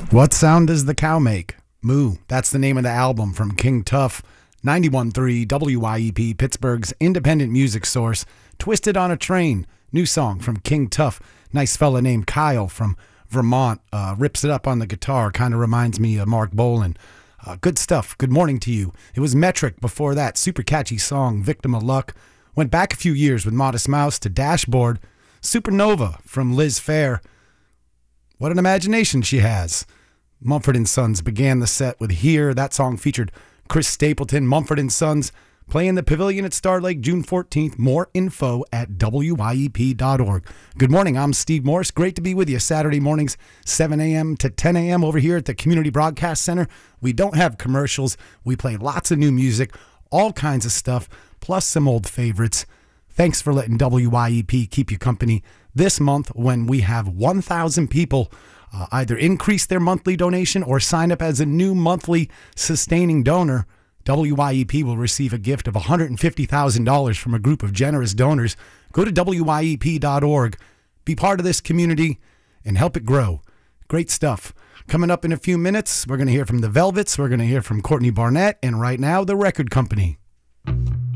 What sound does the cow make? Moo. That's the name of the album from King Tuff. 91.3 WYEP, Pittsburgh's independent music source. Twisted on a Train. New song from King Tuff. Nice fella named Kyle from Vermont. Rips it up on the guitar. Kind of reminds me of Mark Bolan. Good stuff. Good morning to you. It was Metric before that. Super catchy song, Victim of Luck. Went back a few years with Modest Mouse to Dashboard. Supernova from Liz Phair. What an imagination she has. Mumford & Sons began the set with Here. That song featured Chris Stapleton. Mumford & Sons playing the Pavilion at Star Lake June 14th. More info at wyep.org. Good morning. I'm Steve Morris. Great to be with you Saturday mornings, 7 a.m. to 10 a.m. over here at the Community Broadcast Center. We don't have commercials. We play lots of new music, all kinds of stuff, plus some old favorites. Thanks for letting WYEP keep you company this month when we have 1,000 people either increase their monthly donation or sign up as a new monthly sustaining donor. WYEP will receive a gift of $150,000 from a group of generous donors. Go to wyep.org, be part of this community, and help it grow. Great stuff. Coming up in a few minutes, we're going to hear from the Velvets, we're going to hear from Courtney Barnett, and right now, the record company.